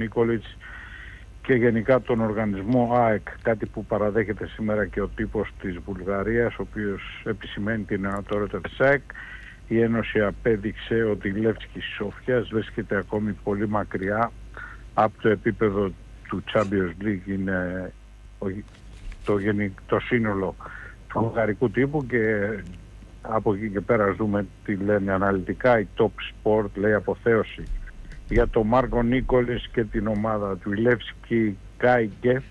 Νίκολιτς και γενικά τον οργανισμό ΑΕΚ, κάτι που παραδέχεται σήμερα και ο τύπος της Βουλγαρίας, ο οποίος επισημαίνει την ανατορότητα της ΑΕΚ. Η Ένωση απέδειξε ότι η Λεύσκη Σόφιας βρίσκεται ακόμη πολύ μακριά από το επίπεδο του Champions League. Είναι το σύνολο του βουλγαρικού τύπου και από εκεί και πέρα δούμε τι λένε αναλυτικά. Η Top Sport λέει αποθέωση για τον Μάρκο Νίκολης και την ομάδα του. Η Λεύσκη κάηκε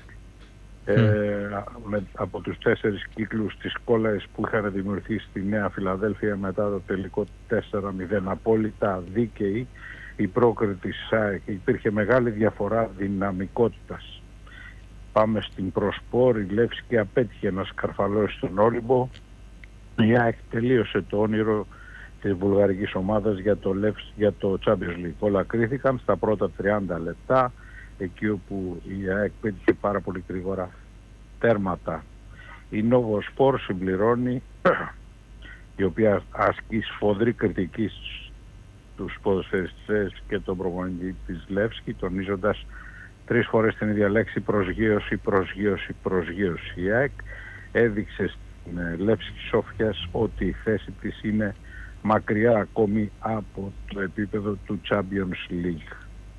από τους 4 κύκλους της κόλλας που είχαν δημιουργηθεί στη Νέα Φιλαδέλφια μετά το τελικό 4-0, απόλυτα δίκαιη η πρόκριση της ΑΕΚ. Υπήρχε μεγάλη διαφορά δυναμικότητας. Πάμε στην Προσπόρ. Η Λεύσκη απέτυχε να σκαρφαλώσει τον Όλυμπο. Η ΑΕΚ τελείωσε το όνειρο της βουλγαρικής ομάδας για το Champions League. Όλα κρίθηκαν στα πρώτα 30 λεπτά, εκεί όπου η ΑΕΚ πέτυχε πάρα πολύ γρήγορα τέρματα. Η Novospor συμπληρώνει, η οποία ασκεί σφοδρή κριτική στους ποδοσφαιριστές και τον προπονητή της Λεύσκη, τονίζοντας 3 φορές την ίδια λέξη: προσγείωση, προσγείωση, προσγείωση. Η ΑΕΚ έδειξε στην Λεύσκη Σόφιας ότι η θέση της είναι μακριά ακόμη από το επίπεδο του Champions League.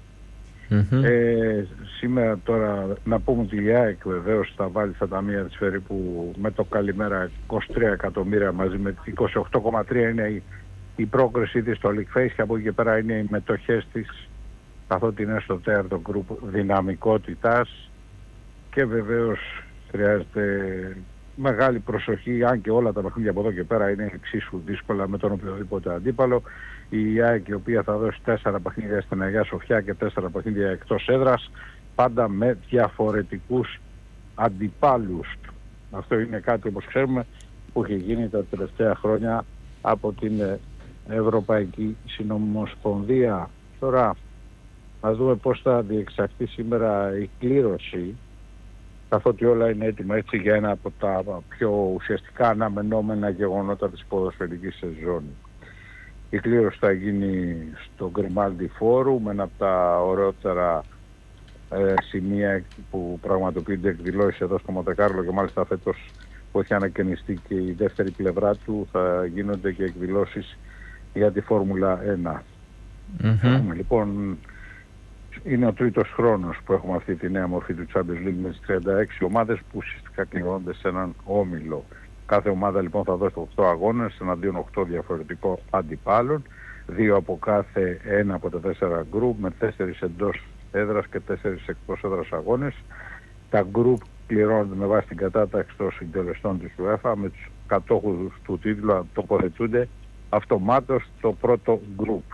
Σήμερα τώρα να πούμε ότι η ΑΕΚ βεβαίως θα βάλει στα ταμεία της περίπου με το καλημέρα 23 εκατομμύρια, μαζί με 28,3 είναι η πρόκρισή της στο League Face, και από εκεί και πέρα είναι οι μετοχές της, καθότι είναι στο 4ο γκρουπ δυναμικότητας, και βεβαίως χρειάζεται μεγάλη προσοχή, αν και όλα τα παιχνίδια από εδώ και πέρα είναι εξίσου δύσκολα με τον οποιοδήποτε αντίπαλο. Η ΑΕΚ, η οποία θα δώσει 4 παιχνίδια στην Αγία Σοφιά και 4 παιχνίδια εκτός έδρας, πάντα με διαφορετικούς αντιπάλους. Αυτό είναι κάτι, όπως ξέρουμε, που έχει γίνει τα τελευταία χρόνια από την Ευρωπαϊκή Συνομοσπονδία. Τώρα να δούμε πώς θα διεξαχθεί σήμερα η κλήρωση, καθότι όλα είναι έτοιμα έτσι για ένα από τα πιο ουσιαστικά αναμενόμενα γεγονότα της ποδοσφαιρικής σεζόν. Η κλήρωση θα γίνει στο Grimaldi Forum, ένα από τα ωραιότερα σημεία που πραγματοποιούνται εκδηλώσεις εδώ στο Μοντεκάρλο, και μάλιστα φέτος που έχει ανακαινιστεί και η δεύτερη πλευρά του θα γίνονται και εκδηλώσεις για τη Φόρμουλα 1. Λοιπόν, είναι ο 3ος χρόνος που έχουμε αυτή τη νέα μορφή του Champions League με τις 36 ομάδες που ουσιαστικά κληρώνονται σε έναν όμιλο. Κάθε ομάδα λοιπόν θα δώσει 8 αγώνες εναντίον 8 διαφορετικών αντιπάλων, 2 από κάθε ένα από τα 4 γκρουπ, με 4 εντός έδρας και 4 εκτός έδρας αγώνες. Τα γκρουπ κληρώνονται με βάση την κατάταξη των συντελεστών της UEFA, με τους κατόχους του τίτλου να τοποθετούνται αυτομάτως στο πρώτο γκρουπ.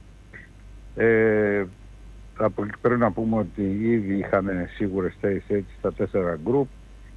Από εκεί πρέπει να πούμε ότι ήδη είχαν σίγουρες θέσεις έτσι στα 4 γκρουπ.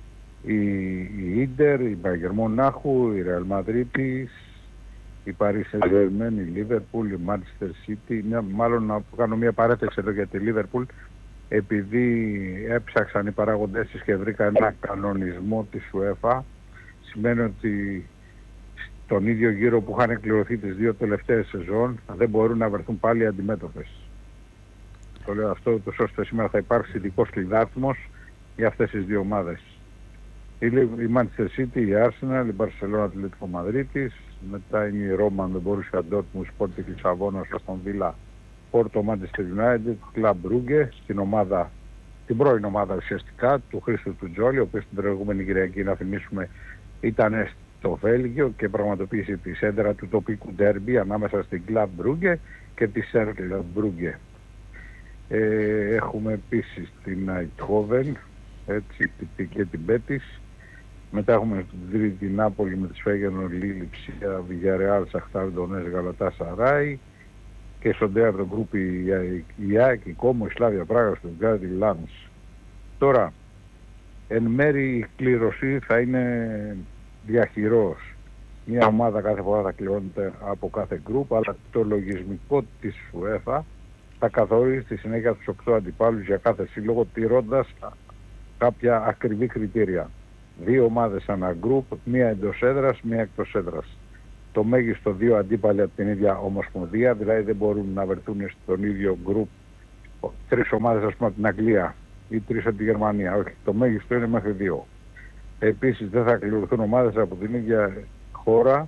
Η Ίντερ, η Μπάγερν Μονάχου, η Ρεάλ Μαδρίτης, η Παρί Σεν-Ζερμέν, η Λίβερπουλ, η Μάντσεστερ Σίτι. Μάλλον να κάνω μια παρέθεση εδώ για τη Λίβερπουλ, επειδή έψαξαν οι παράγοντές της και βρήκαν ένα κανονισμό της UEFA. Σημαίνει ότι στον ίδιο γύρο που είχαν εκκληρωθεί τις 2 τελευταίες σεζόν δεν μπορούν να βρεθούν πάλι αντιμέτωπες. Το λέω αυτό ώστε σήμερα θα υπάρξει ειδικός κλειδάριθμος για αυτές τις 2 ομάδες. Η Manchester City, η Arsenal, η Barcelona, Ατλέτικο Μαδρίτης, μετά είναι η Roma με Borussia Dortmund, Sporting Λισαβόνα, Aston Villa, Porto, Manchester United, Club Brugge, την πρώην ομάδα ουσιαστικά του Χρήστου του Τζόλι, ο οποίος την προηγούμενη Κυριακή, να θυμίσουμε, ήταν στο Βέλγιο και πραγματοποίησε τη σέντρα του τοπικού ντέρμπι ανάμεσα στην Club Brugge και τη Cercle Brugge. Έχουμε επίσης την Eindhoven, έτσι, και την Betis. Μετά έχουμε την Νάπολη με τη Φέγενορ, Λίλι, Ψία, Βιγιαρεάλ, Σαχτάρ Ντονέζ, Γαλατά Σαράι, και στον 4ο γκρουπ η ΑΕΚ, η Κόμο, η Σλάβια Πράγα, στο Γκάρτι Λάνς. Τώρα, εν μέρει η κλήρωση θα είναι διαχειρός. Μια ομάδα κάθε φορά θα κληρώνεται από κάθε γκρουπ, αλλά το λογισμικό της UEFA θα καθορίζει στη συνέχεια τους 8 αντιπάλους για κάθε σύλλογο, τηρώντας κάποια ακριβή κριτήρια. 2 ομάδες ανά γκρουπ, μία εντός έδρας, μία εκτός έδρας. Το μέγιστο 2 αντίπαλοι από την ίδια ομοσπονδία, δηλαδή δεν μπορούν να βρεθούν στον ίδιο γκρουπ 3 ομάδες ας πούμε από την Αγγλία ή 3 από τη Γερμανία. Όχι, το μέγιστο είναι μέχρι 2. Επίσης δεν θα κληρωθούν ομάδες από την ίδια χώρα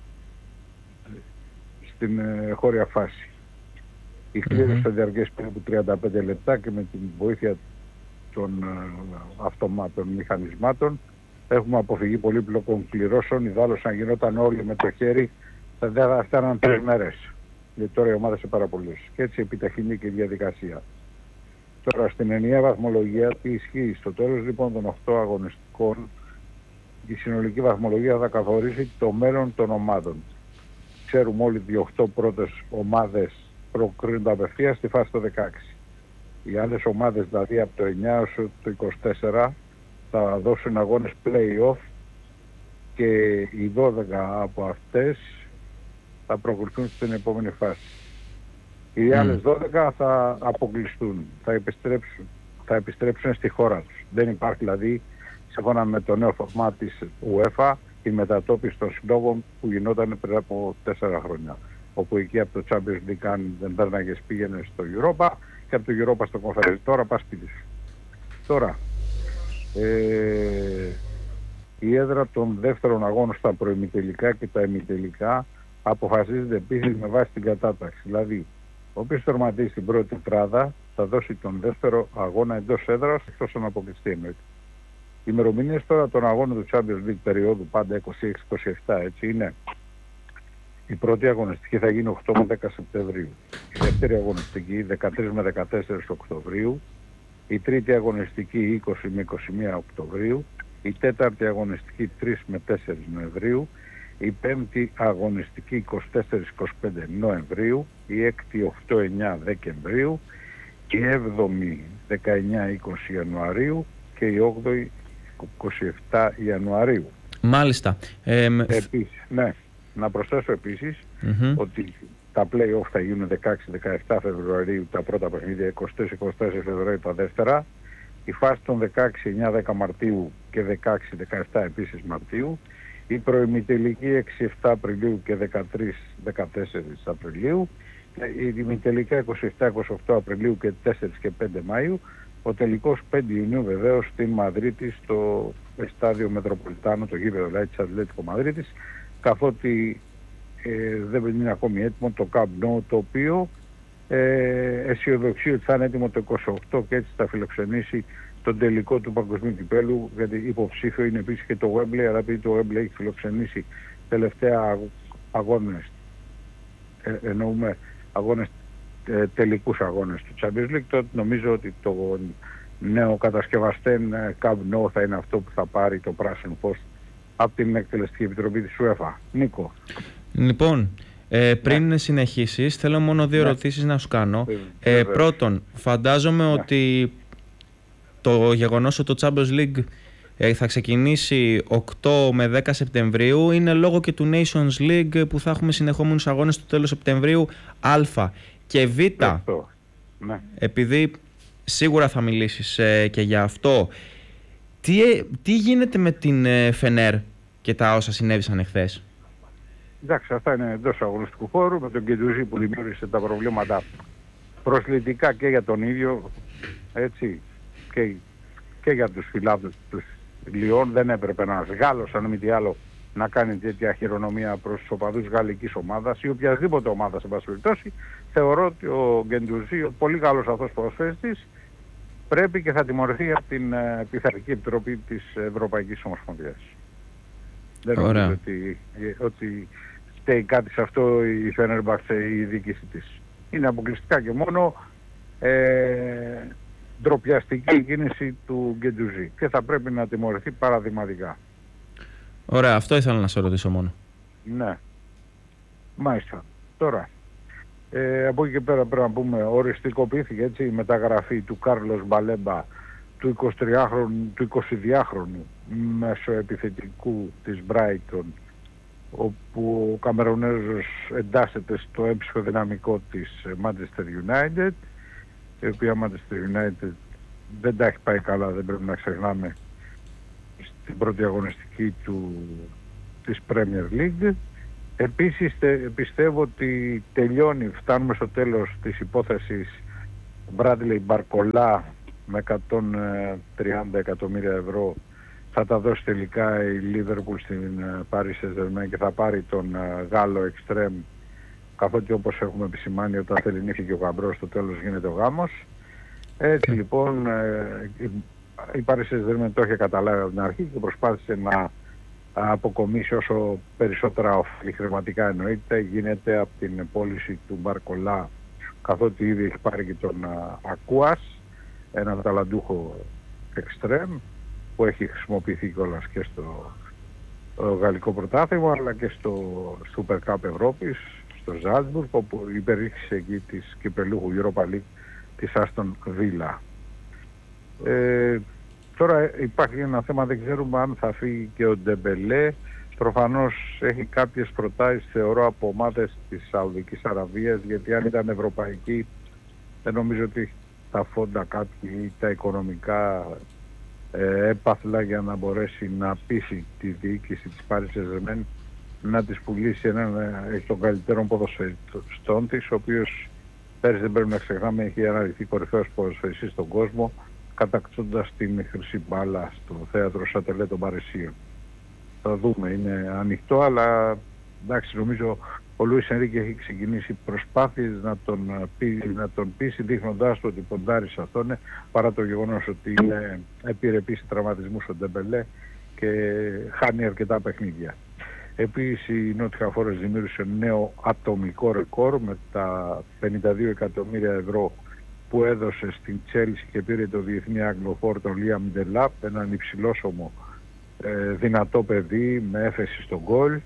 στην χώρια φάση. Η κλήρωση θα διαρκέσει περίπου 35 λεπτά και με την βοήθεια των αυτομάτων μηχανισμάτων έχουμε αποφυγή πολύπλοκων κληρώσεων. Ιδάλλως αν γινόταν όλοι με το χέρι θα φτάναν 3 μέρες. Γιατί τώρα οι ομάδες είναι πάρα πολλές. Και έτσι επιταχύνει και η διαδικασία. Τώρα στην ενιαία βαθμολογία τι ισχύει? Στο τέλος λοιπόν των 8 αγωνιστικών η συνολική βαθμολογία θα καθορίσει το μέλλον των ομάδων. Ξέρουμε όλοι ότι οι 8 πρώτες ομάδες προκρίνονται απευθείας στη φάση το 16. Οι άλλες ομάδες, δηλαδή από το 9 έως το 24, θα δώσουν αγώνες play-off και οι 12 από αυτές θα προκριθούν στην επόμενη φάση. Οι άλλες 12 θα αποκλειστούν, θα επιστρέψουν στη χώρα τους. Δεν υπάρχει δηλαδή, σύμφωνα με το νέο φορμά της UEFA, η μετατόπιση των συλλόγων που γινόταν πριν από 4 χρόνια. Όπου εκεί από το Champions League αν δεν πέρναγες πήγαινε στο Europa και από το Europa στο Conference. Τώρα πας σπίτι σου. Τώρα, η έδρα των δεύτερων αγώνων στα προημιτελικά και τα ημιτελικά αποφασίζεται επίσης με βάση την κατάταξη. Δηλαδή, όποιος τερματίσει την πρώτη τετράδα θα δώσει τον δεύτερο αγώνα εντός έδρας, εκτός αν αποκλειστεί εννοείται. Οι ημερομηνίες τώρα των αγώνων του Champions League περίοδου πάντα 26-27 έτσι είναι. Η πρώτη αγωνιστική θα γίνει 8 με 10 Σεπτεμβρίου. Η δεύτερη αγωνιστική 13 με 14 Οκτωβρίου. Η τρίτη αγωνιστική 20 με 21 Οκτωβρίου. Η τέταρτη αγωνιστική 3 με 4 Νοεμβρίου. Η πέμπτη αγωνιστική 24-25 Νοεμβρίου. Η έκτη 8-9 Δεκεμβρίου. Η έβδομη 19-20 Ιανουαρίου. Και η 8η 27 Ιανουαρίου. Μάλιστα. Επίσης, ναι. Να προσθέσω επίσης ότι τα play-off θα γίνουν 16-17 Φεβρουαρίου τα πρώτα παιχνίδια, 23-24 Φεβρουαρίου τα δεύτερα. Η φάση των 16-9-10 Μαρτίου και 16-17 επίσης Μαρτίου. Η προημιτελική 6-7 Απριλίου και 13-14 Απριλίου. Η ημιτελικά 27-28 Απριλίου και 4 και 5 Μάιου. Ο τελικός 5 Ιουνίου βεβαίως στην Μαδρίτη στο Στάδιο Μετροπολιτάνο, το γήπεδο της Ατλέτικο Μαδρίτης, καθότι δεν είναι ακόμη έτοιμο το Camp Nou, το οποίο αισιοδοξεί ότι θα είναι έτοιμο το 28 και έτσι θα φιλοξενήσει τον τελικό του Παγκοσμίου Κυπέλλου, γιατί υποψήφιο είναι επίσης και το Wembley, αλλά επειδή το Wembley έχει φιλοξενήσει τελευταία αγώνες, εννοούμε αγώνες, τελικούς αγώνες του Champions League, τότε νομίζω ότι το νέο κατασκευαστέν Camp Nou θα είναι αυτό που θα πάρει το πράσινο φως από την Εκτελεστική Επιτροπή της UEFA. Νίκο. Λοιπόν, πριν συνεχίσεις, θέλω μόνο 2 ερωτήσεις να σου κάνω. Πρώτον, φαντάζομαι ότι το γεγονός ότι το Champions League θα ξεκινήσει 8 με 10 Σεπτεμβρίου είναι λόγω και του Nations League που θα έχουμε συνεχόμενους αγώνες το τέλος Σεπτεμβρίου Α και Β. Ναι. Επειδή σίγουρα θα μιλήσεις και για αυτό, τι γίνεται με την Φενέρ και τα όσα συνέβησαν εχθές? Εντάξει, αυτά είναι εντός αγωνιστικού χώρου, με τον Γκεντουζή που δημιούργησε τα προβλήματα προσλητικά και για τον ίδιο, έτσι, και για τους φιλάθλους τους Λιών. Δεν έπρεπε ένας Γάλλος, αν μη τι άλλο, να κάνει τέτοια χειρονομία προς τους οπαδούς γαλλικής ομάδας ή οποιασδήποτε ομάδα, σε πάση περιπτώσει. Θεωρώ ότι ο Γκεντουζή, ο πολύ Γάλλος αυτός ποδοσφαιριστής, πρέπει και θα τιμωρηθεί από την Πειθαρχική Επιτροπή της Ευρωπαϊκής Ομοσπονδίας. Δεν νομίζω ότι φταίει κάτι σε αυτό η Φενέρμπαχτσε ή η διοίκηση της. Είναι αποκλειστικά και μόνο ντροπιαστική κίνηση του Γκεντουζή και θα πρέπει να τιμωρηθεί παραδειγματικά. Ωραία, αυτό ήθελα να σε ρωτήσω μόνο. Ναι, μάλιστα. Τώρα, από εκεί και πέρα πρέπει να πούμε, οριστικοποιήθηκε έτσι η μεταγραφή του Κάρλος Μπαλέμπα, του 22χρονου μεσοεπιθετικού της Brighton, όπου ο Καμερουνέζος εντάσσεται στο έμψυχο δυναμικό της Manchester United, η οποία Manchester United δεν τα έχει πάει καλά, δεν πρέπει να ξεχνάμε, στην πρώτη αγωνιστική της Premier League. Επίσης πιστεύω ότι φτάνουμε στο τέλος της υπόθεσης Μπράντλεϊ Μπαρκολά με 130 εκατομμύρια ευρώ θα τα δώσει τελικά η Λίβερπουλ στην Paris Saint-Germain και θα πάρει τον Γάλλο εξτρέμ, καθότι όπως έχουμε επισημάνει, όταν θέλει νύχη και ο γαμπρός, στο τέλος γίνεται ο γάμος. Έτσι λοιπόν η Paris Saint-Germain το είχε καταλάβει από την αρχή και προσπάθησε να αποκομίσει όσο περισσότερα ωφέλη, χρηματικά εννοείται, γίνεται από την πώληση του Μπαρκολά, καθότι ήδη έχει πάρει και τον Ακούας, έναν ταλαντούχο εξτρέμ που έχει χρησιμοποιηθεί κιόλας και στο γαλλικό πρωτάθλημα αλλά και στο Super Cup Ευρώπης, στο Ζάλτσμπουργκ, όπου υπερήχθησε εκεί της κυπελούχου Europa League της Aston Villa. Τώρα υπάρχει ένα θέμα, δεν ξέρουμε αν θα φύγει και ο Ντεμπελέ. Προφανώς έχει κάποιες προτάσεις, θεωρώ, από ομάδες της Σαουδικής Αραβίας, γιατί αν ήταν ευρωπαϊκή δεν νομίζω ότι τα φόντα κάποιοι ή τα οικονομικά έπαθλα για να μπορέσει να πείσει τη διοίκηση της Paris Saint-Germain να της πουλήσει έχει τον καλύτερο ποδοσφαιριστών της, ο οποίος πέρυσι, δεν πρέπει να ξεχνάμε, έχει αναδειχθεί κορυφαίος ποδοσφαιριστής στον κόσμο, κατακτώντας την χρυσή μπάλα στο θέατρο Σατελέ των Παρισίων. Θα δούμε, είναι ανοιχτό, αλλά εντάξει, νομίζω ο Λουίς Ενρίκε έχει ξεκινήσει προσπάθειες να τον πείσει, δείχνοντάς του ότι ποντάρει σε αυτόν, παρά το γεγονός ότι είναι επιρρεπής τραυματισμούς ο Ντεμπελέ και χάνει αρκετά παιχνίδια. Επίσης η Νότια Φόρες δημιούργησε νέο ατομικό ρεκόρ με τα 52 εκατομμύρια ευρώ που έδωσε στην Chelsea και πήρε το διεθνή Αγγλοφόρ τον Λίαμ Ντελάπ, έναν υψηλόσωμο δυνατό παιδί με έφεση στον γκολ.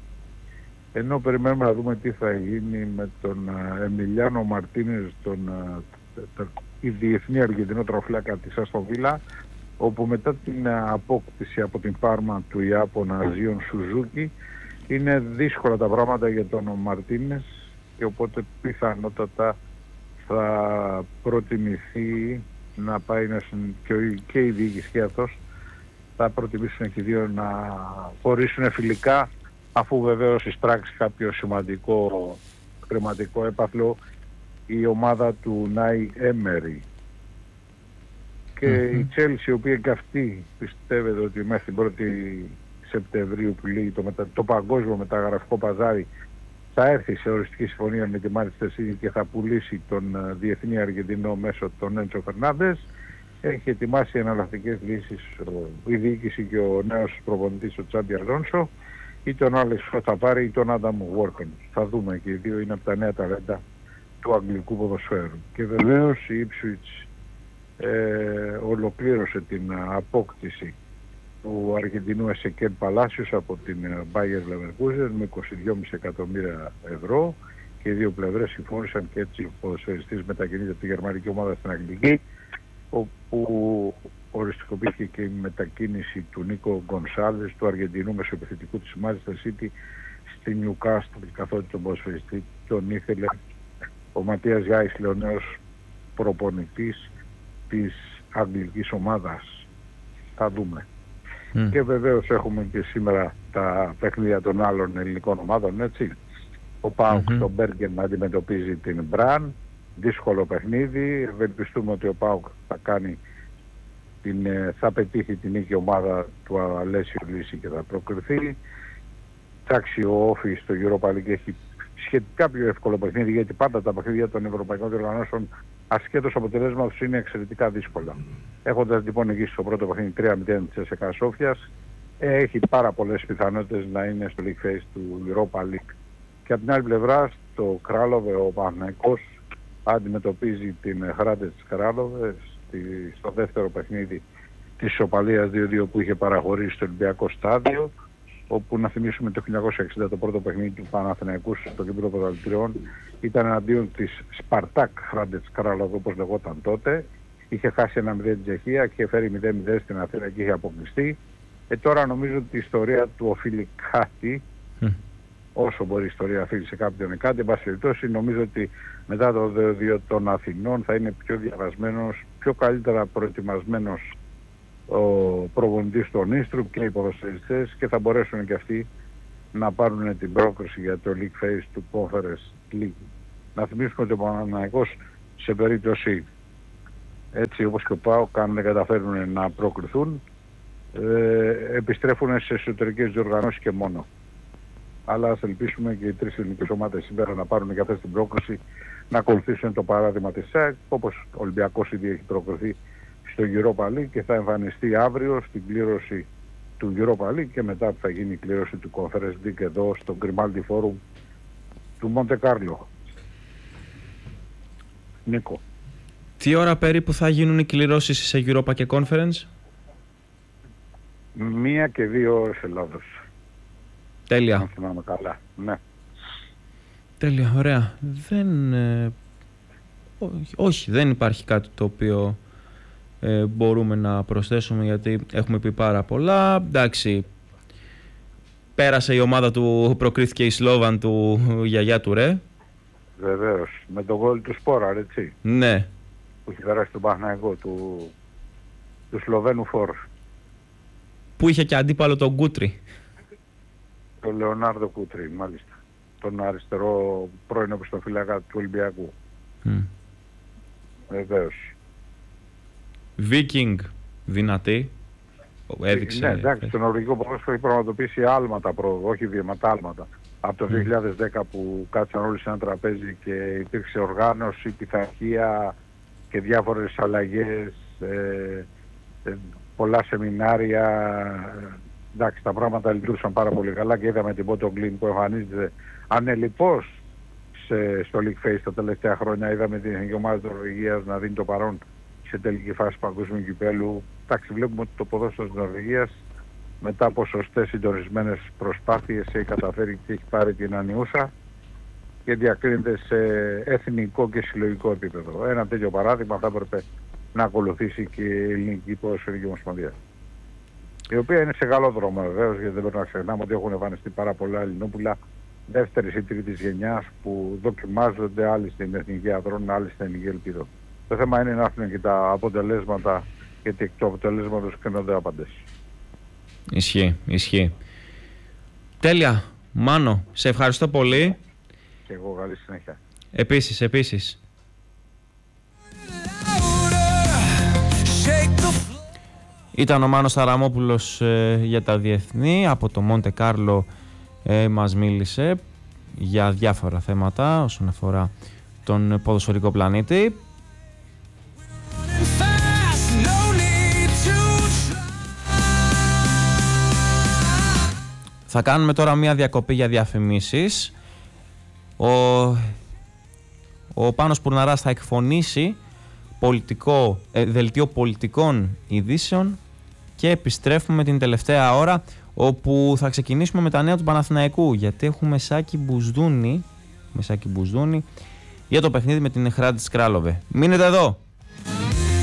Ενώ περιμένουμε να δούμε τι θα γίνει με τον Εμιλιάνο Μαρτίνες, η διεθνή Αργεντινό τροφλάκα της Αστον Βίλα, όπου μετά την απόκτηση από την Πάρμα του Ιάπωνα Ζίον Σουζούκι είναι δύσκολα τα πράγματα για τον Μαρτίνες και οπότε πιθανότατα θα προτιμηθεί να πάει και η διοίκηση και αυτός θα προτιμήσουν και οι δύο να χωρίσουν φιλικά, αφού βεβαίως εισπράξει κάποιο σημαντικό χρηματικό έπαθλο η ομάδα του Νάι Έμερι. Και η Chelsea, η οποία και αυτή πιστεύετε ότι μέχρι την 1η Σεπτεμβρίου που λύγει το παγκόσμιο μεταγραφικό παζάρι θα έρθει σε οριστική συμφωνία με τη Manchester City και θα πουλήσει τον διεθνή Αργεντινό μέσω των Έντσο Φερνάντες, έχει ετοιμάσει εναλλακτικές λύσεις η διοίκηση και ο νέος προπονητής ο Τσάμπι Αλόνσο, ή τον Άλεξ θα πάρει ή τον Άνταμ Βόρκον. Θα δούμε, και οι δύο είναι από τα νέα ταλέντα του αγγλικού ποδοσφαίρου. Και βεβαίως η Ipswich ολοκλήρωσε την απόκτηση του Αργεντινού Εσεκέλ Παλάσιος από την Bayer Leverkusen με 22,5 εκατομμύρια ευρώ και οι δύο πλευρές συμφώνησαν και έτσι ο ποδοσφαιριστής μετακινείται από τη γερμανική ομάδα στην αγγλική, όπου οριστικοποιήθηκε και η μετακίνηση του Νίκο Γκονσάλες, του Αργεντινού μεσοεπιθετικού της Manchester City, στη Newcastle, καθότι τον ποδοσφαιριστή τον ήθελε ο Ματίας Γιάισλε, ο νέος προπονητής της αγγλικής ομάδας. Θα δούμε. Και βεβαίως έχουμε και σήμερα τα παιχνίδια των άλλων ελληνικών ομάδων, έτσι. Ο ΠΑΟΚ στο Μπέργκεν αντιμετωπίζει την Μπραν, δύσκολο παιχνίδι. Ευελπιστούμε ότι ο ΠΑΟΚ θα πετύχει την νίκη ομάδα του Αλέσιο Λύση και θα προκριθεί. Εντάξει, ο Όφη στο Europa League έχει σχετικά πιο εύκολο παιχνίδι, γιατί πάντα τα παιχνίδια των ευρωπαϊκών διοργανώσεων ασχέτως αποτελέσματος είναι εξαιρετικά δύσκολα. Έχοντας λοιπόν νικήσει στο πρώτο παιχνίδι 3-0 της ΕΣΕΚΑ Σόφιας, έχει πάρα πολλές πιθανότητες να είναι στο League Phase του Europa League. Και από την άλλη πλευρά, στο Κράλοβε ο Παναθηναϊκός αντιμετωπίζει την Χράντες της Κράλοβε στο δεύτερο παιχνίδι της ισοπαλίας 2-2 που είχε παραχωρήσει στο Ολυμπιακό Στάδιο, όπου να θυμίσουμε το 1960 το πρώτο παιχνίδι του Παναθηναϊκού στο κύπελλο πρωταθλητριών ήταν εναντίον της Σπαρτάκ Χράντες Κράλοβε, όπως λεγόταν τότε. Είχε χάσει 1-0 την Τσεχία και είχε φέρει 0-0 στην Αθήνα και είχε αποκλειστεί. Τώρα νομίζω ότι η ιστορία του οφείλει κάτι, όσο μπορεί η ιστορία οφείλει σε κάποιον κάτι. Εν πάση περιπτώσει, νομίζω ότι μετά το 2-2 των Αθηνών θα είναι πιο διαβασμένος, πιο καλύτερα προετοιμασμένος ο προπονητής του Νίστρουπ και οι ποδοσφαιριστές και θα μπορέσουν και αυτοί να πάρουν την πρόκριση για το League Phase του Conference League. Να θυμίσουμε ότι ο Παναθηναϊκός σε περίπτωση έτσι όπως και ο ΠΑΟΚ, αν δεν καταφέρουν να προκριθούν, επιστρέφουν σε εσωτερικές διοργανώσεις και μόνο. Αλλά ας ελπίσουμε και οι τρεις ελληνικές ομάδες σήμερα να πάρουν και αυτές την πρόκριση, να ακολουθήσουν το παράδειγμα της ΣΑΕΚ, όπως ο Ολυμπιακός ήδη έχει προκριθεί στο Europa League και θα εμφανιστεί αύριο στην κλήρωση του Europa League και μετά θα γίνει η κλήρωση του Conference League εδώ στο Grimaldi Forum του Monte Carlo. Νίκο. Τι ώρα περίπου θα γίνουν οι κληρώσεις σε Europa και Conference? 1 και 2 ώρες Ελλάδος. Τέλεια. Αν θυμάμαι καλά. Ναι. Τέλεια, ωραία. Όχι, δεν υπάρχει κάτι το οποίο μπορούμε να προσθέσουμε, γιατί έχουμε πει πάρα πολλά. Εντάξει, πέρασε η ομάδα του, προκρίθηκε η Σλόβαν του γιαγιά του Ρε. Βεβαίως, με τον γκολ του Σπόρα, έτσι. Ναι. Που έχει περάσει τον Παναθηναϊκό του Σλοβαίνου Φόρ. Που είχε και αντίπαλο τον Κούτρι. Τον Λεωνάρδο Κούτρι, μάλιστα. Τον αριστερό πρώην οπισθοφύλακα του Ολυμπιακού. Βεβαίως. Βίκινγκ, δυνατή. Έδειξε. Ναι, εντάξει, το νορβηγικό ποδόσφαιρο έχει πραγματοποιήσει άλματα πρόοδο, όχι βήματα, άλματα. Από το 2010 που κάτσαν όλοι σε ένα τραπέζι και υπήρξε οργάνωση, πειθαρχία και διάφορες αλλαγές, πολλά σεμινάρια. Εντάξει, τα πράγματα λειτουργούσαν πάρα πολύ καλά και είδαμε την Πότο Γκλίν που εμφανίζεται ανελιπώς στο League Face τα τελευταία χρόνια. Είδαμε την Εθνική Ομάδα της Νορβηγίας να δίνει το παρόν σε τελική φάση παγκόσμιου κυπέλου. Εντάξει, βλέπουμε ότι το ποδόσφαιρο της Νορβηγίας μετά από σωστές συντονισμένες προσπάθειες έχει καταφέρει και έχει πάρει την ανιούσα και διακρίνεται σε εθνικό και συλλογικό επίπεδο. Ένα τέτοιο παράδειγμα θα έπρεπε να ακολουθήσει και η Ελληνική Ποδοσφαιρική Ομοσπονδία, η οποία είναι σε καλό δρόμο βεβαίως, γιατί δεν πρέπει να ξεχνάμε ότι έχουν εμφανιστεί πάρα πολλά ελληνόπουλα δεύτερης ή τρίτης γενιάς που δοκιμάζονται, άλλοι στην Εθνική Αδρών, άλλοι στην Εθνική Ελπίδο. Το θέμα είναι να έρθουν και τα αποτελέσματα, γιατί εκ του αποτελέσματος κρίνονται άπαντες. Ισχύει. Τέλεια. Μάνο, σε ευχαριστώ πολύ. Και εγώ καλή συνέχεια. Επίσης. Ήταν ο Μάνος Ταραμόπουλος για τα διεθνή. Από το Μοντε Κάρλο μας μίλησε για διάφορα θέματα όσον αφορά τον ποδοσφαιρικό πλανήτη. Θα κάνουμε τώρα μία διακοπή για διαφημίσεις. Ο Πάνος Πουρναράς θα εκφωνήσει δελτίο πολιτικών ειδήσεων και επιστρέφουμε την τελευταία ώρα, όπου θα ξεκινήσουμε με τα νέα του Παναθηναϊκού, γιατί έχουμε Σάκη Μπουσδούνη για το παιχνίδι με την Hradić Králové. Μείνετε εδώ!